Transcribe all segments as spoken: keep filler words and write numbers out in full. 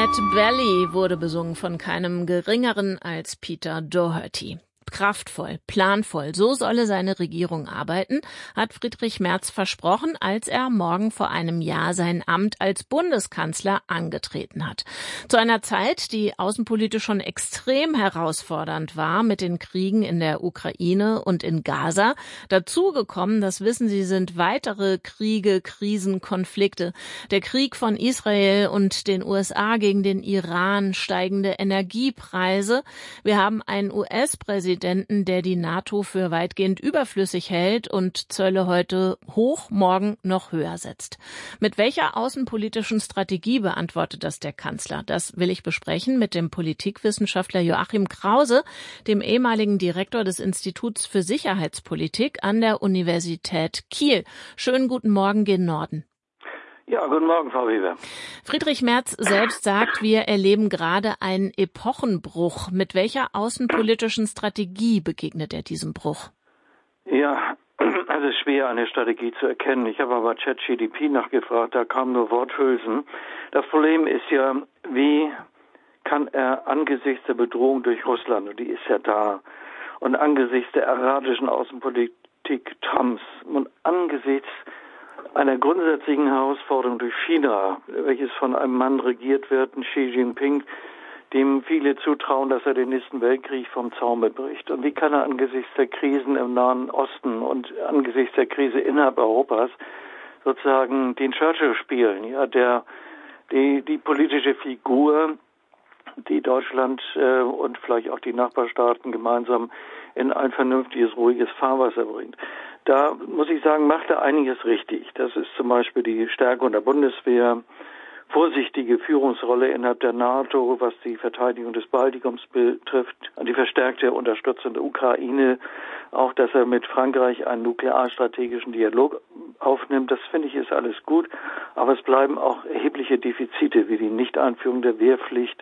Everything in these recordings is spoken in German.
Red Belly wurde besungen von keinem Geringeren als Peter Doherty. Kraftvoll, planvoll, so solle seine Regierung arbeiten, hat Friedrich Merz versprochen, als er morgen vor einem Jahr sein Amt als Bundeskanzler angetreten hat. Zu einer Zeit, die außenpolitisch schon extrem herausfordernd war mit den Kriegen in der Ukraine und in Gaza. Dazu gekommen, das wissen Sie, sind weitere Kriege, Krisen, Konflikte. Der Krieg von Israel und den U S A gegen den Iran, steigende Energiepreise. Wir haben einen U S-Präsidenten, der die NATO für weitgehend überflüssig hält und Zölle heute hoch, morgen noch höher setzt. Mit welcher außenpolitischen Strategie beantwortet das der Kanzler? Das will ich besprechen mit dem Politikwissenschaftler Joachim Krause, dem ehemaligen Direktor des Instituts für Sicherheitspolitik an der Universität Kiel. Schönen guten Morgen gen Norden. Ja, guten Morgen, Frau Weber. Friedrich Merz selbst sagt, wir erleben gerade einen Epochenbruch. Mit welcher außenpolitischen Strategie begegnet er diesem Bruch? Ja, es ist schwer, eine Strategie zu erkennen. Ich habe aber ChatGPT nachgefragt, da kamen nur Worthülsen. Das Problem ist ja, wie kann er angesichts der Bedrohung durch Russland, und die ist ja da, und angesichts der erratischen Außenpolitik Trumps und angesichts einer grundsätzlichen Herausforderung durch China, welches von einem Mann regiert wird, Xi Jinping, dem viele zutrauen, dass er den nächsten Weltkrieg vom Zaume bricht. Und wie kann er angesichts der Krisen im Nahen Osten und angesichts der Krise innerhalb Europas sozusagen den Churchill spielen, ja, der die die politische Figur, die Deutschland äh, und vielleicht auch die Nachbarstaaten gemeinsam in ein vernünftiges, ruhiges Fahrwasser bringt. Da muss ich sagen, macht er einiges richtig. Das ist zum Beispiel die Stärkung der Bundeswehr, vorsichtige Führungsrolle innerhalb der NATO, was die Verteidigung des Baltikums betrifft, die verstärkte Unterstützung der Ukraine, auch dass er mit Frankreich einen nuklearstrategischen Dialog aufnimmt. Das finde ich ist alles gut, aber es bleiben auch erhebliche Defizite wie die Nichteinführung der Wehrpflicht.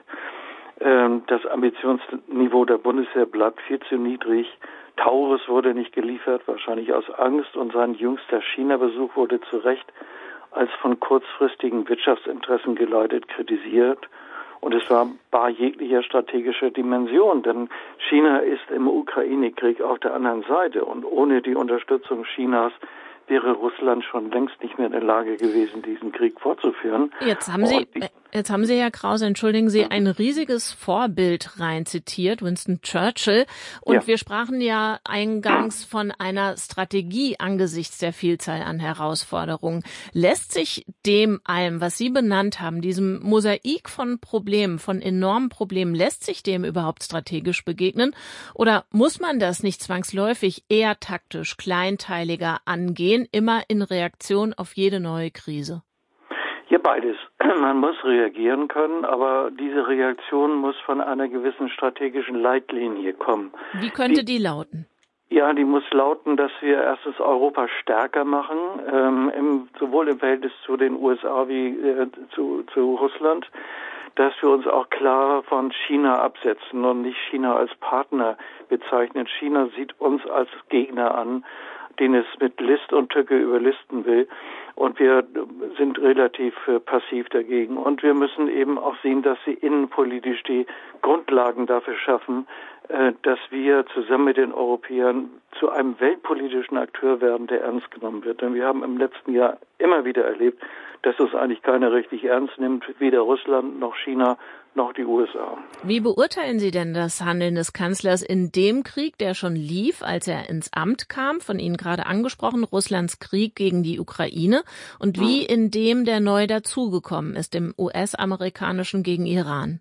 Das Ambitionsniveau der Bundeswehr bleibt viel zu niedrig. Taurus wurde nicht geliefert, wahrscheinlich aus Angst, und sein jüngster China-Besuch wurde zu Recht als von kurzfristigen Wirtschaftsinteressen geleitet kritisiert. Und es war bar jeglicher strategischer Dimension, denn China ist im Ukraine-Krieg auf der anderen Seite, und ohne die Unterstützung Chinas wäre Russland schon längst nicht mehr in der Lage gewesen, diesen Krieg fortzuführen. Jetzt haben Sie, jetzt haben Sie, Herr Krause, entschuldigen Sie, ein riesiges Vorbild rein zitiert, Winston Churchill. Und ja, wir sprachen ja eingangs von einer Strategie angesichts der Vielzahl an Herausforderungen. Lässt sich dem allem, was Sie benannt haben, diesem Mosaik von Problemen, von enormen Problemen, lässt sich dem überhaupt strategisch begegnen? Oder muss man das nicht zwangsläufig eher taktisch, kleinteiliger angehen, immer in Reaktion auf jede neue Krise? Ja, beides. Man muss reagieren können, aber diese Reaktion muss von einer gewissen strategischen Leitlinie kommen. Wie könnte die, die lauten? Ja, die muss lauten, dass wir erstens Europa stärker machen, ähm, im, sowohl im Verhältnis zu den U S A wie äh, zu, zu Russland, dass wir uns auch klar von China absetzen und nicht China als Partner bezeichnen. China sieht uns als Gegner an, den es mit List und Tücke überlisten will. Und wir sind relativ äh, passiv dagegen. Und wir müssen eben auch sehen, dass sie innenpolitisch die Grundlagen dafür schaffen, äh, dass wir zusammen mit den Europäern zu einem weltpolitischen Akteur werden, der ernst genommen wird. Denn wir haben im letzten Jahr immer wieder erlebt, dass uns eigentlich keiner richtig ernst nimmt, weder Russland noch China noch die U S A. Wie beurteilen Sie denn das Handeln des Kanzlers in dem Krieg, der schon lief, als er ins Amt kam, von Ihnen gerade angesprochen, Russlands Krieg gegen die Ukraine, und wie in dem, der neu dazugekommen ist, dem U S-amerikanischen gegen Iran?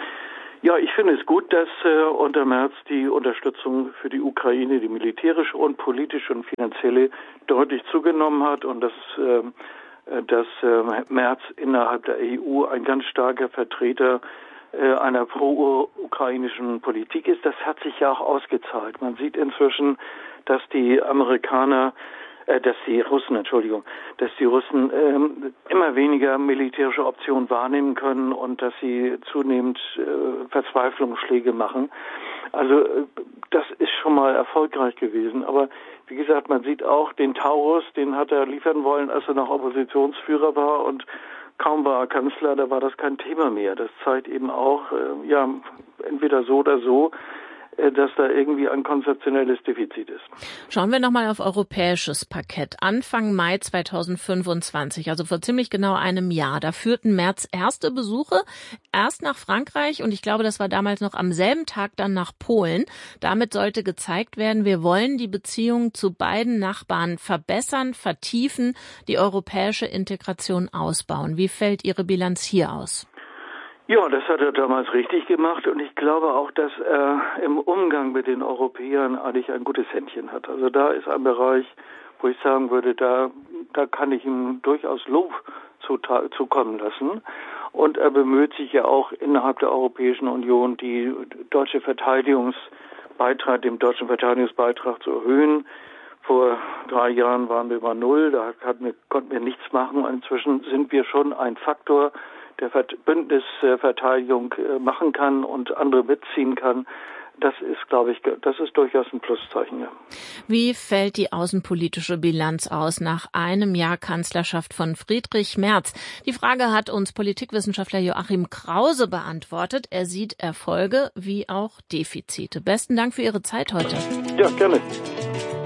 Ja, ich finde es gut, dass äh, unter Merz die Unterstützung für die Ukraine, die militärische und politische und finanzielle, deutlich zugenommen hat, und dass äh, dass äh, Merz innerhalb der E U ein ganz starker Vertreter äh, einer pro-ukrainischen Politik ist. Das hat sich ja auch ausgezahlt. Man sieht inzwischen, dass die Amerikaner, äh, dass die Russen, Entschuldigung, dass die Russen ähm, immer weniger militärische Optionen wahrnehmen können und dass sie zunehmend äh, Verzweiflungsschläge machen. Also äh, das ist schon mal erfolgreich gewesen. Aber wie gesagt, man sieht auch den Taurus, den hat er liefern wollen, als er noch Oppositionsführer war, und kaum war er Kanzler, da war das kein Thema mehr. Das zeigt eben auch, äh, ja, entweder so oder so, dass da irgendwie ein konzeptionelles Defizit ist. Schauen wir nochmal auf europäisches Parkett. Anfang Mai zweitausendfünfundzwanzig, also vor ziemlich genau einem Jahr, da führten Merz erste Besuche erst nach Frankreich und ich glaube, das war damals noch am selben Tag dann nach Polen. Damit sollte gezeigt werden, wir wollen die Beziehungen zu beiden Nachbarn verbessern, vertiefen, die europäische Integration ausbauen. Wie fällt Ihre Bilanz hier aus? Ja, das hat er damals richtig gemacht und ich glaube auch, dass er im Umgang mit den Europäern eigentlich ein gutes Händchen hat. Also da ist ein Bereich, wo ich sagen würde, da, da kann ich ihm durchaus Lob zukommen lassen. Und er bemüht sich ja auch innerhalb der Europäischen Union, die deutsche Verteidigungsbeitrag, den deutschen Verteidigungsbeitrag zu erhöhen. Vor drei Jahren waren wir bei null, da hatten wir, konnten wir nichts machen. Inzwischen sind wir schon ein Faktor, der Bündnisverteidigung machen kann und andere mitziehen kann. Das ist, glaube ich, das ist durchaus ein Pluszeichen. Ja. Wie fällt die außenpolitische Bilanz aus nach einem Jahr Kanzlerschaft von Friedrich Merz? Die Frage hat uns Politikwissenschaftler Joachim Krause beantwortet. Er sieht Erfolge wie auch Defizite. Besten Dank für Ihre Zeit heute. Ja, gerne.